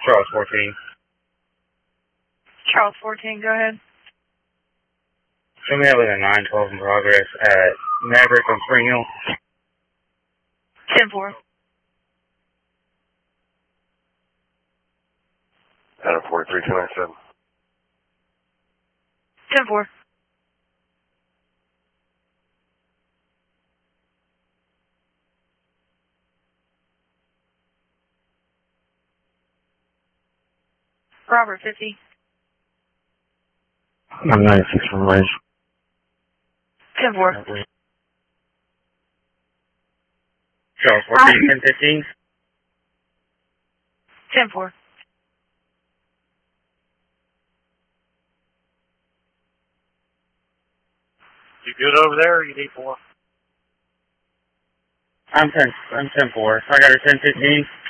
Charles 14. Charles 14, go ahead. Show me that with a 912 in progress at Maverick on Spring Hill. 10-4. Adam 43-297. 10-4. Robert 50. I'm 96 from range. 10-4. Charles 14, 1015. 10-4. You good over there or you need more? I'm 10-4. I got her 1015.